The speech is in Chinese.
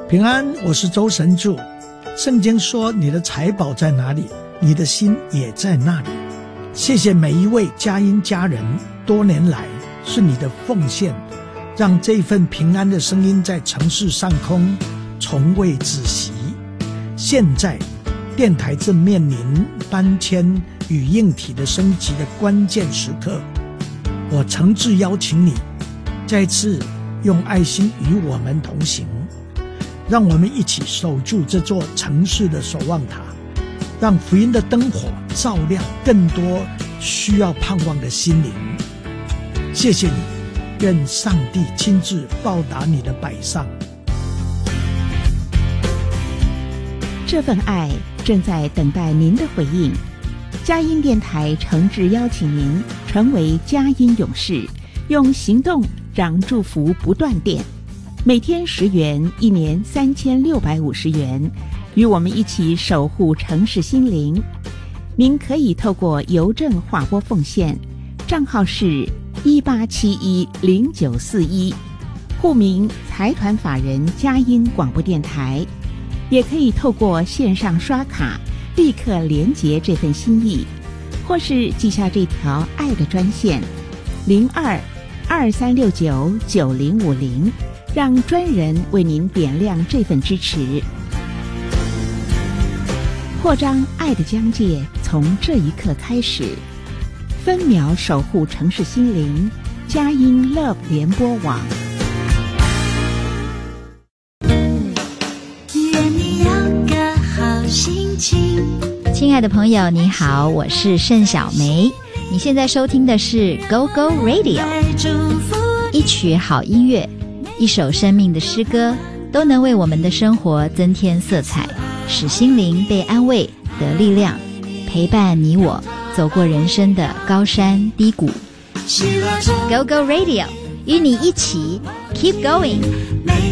平安，我是周神助。圣经说，你的财宝在哪里，你的心也在那里。谢谢每一位佳音家人，多年来是你的奉献，让这份平安的声音在城市上空从未止息。现在电台正面临搬迁与硬体的升级的关键时刻，我诚挚邀请你再次用爱心与我们同行，让我们一起守住这座城市的守望塔，让福音的灯火照亮更多需要盼望的心灵。谢谢你，愿上帝亲自报答你的摆上。 这份爱正在等待您的回应。佳音电台诚挚邀请您成为佳音勇士，用行动让祝福不断电。每天10元，一年3650元，与我们一起守护城市心灵。您可以透过邮政划拨奉献，账号是18710941，户名财团法人佳音广播电台。也可以透过线上刷卡立刻连结这份心意，或是记下这条爱的专线0223699050，让专人为您点亮这份支持。扩张爱的疆界，从这一刻开始，分秒守护城市心灵，佳音 Love 联播网。 亲爱的朋友你好，我是盛小梅，你现在收听的是 Go Go Radio。 一曲好音乐，一首生命的诗歌，都能为我们的生活增添色彩，使心灵被安慰得力量，陪伴你我走过人生的高山低谷。 Go Go Radio 与你一起 Keep Going。